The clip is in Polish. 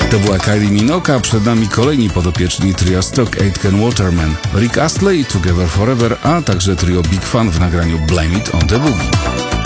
To była Kylie Minogue, a przed nami kolejni podopieczni tria Stock Aitken Waterman, Rick Astley, Together Forever, a także trio Big Fun w nagraniu Blame It on the Boogie.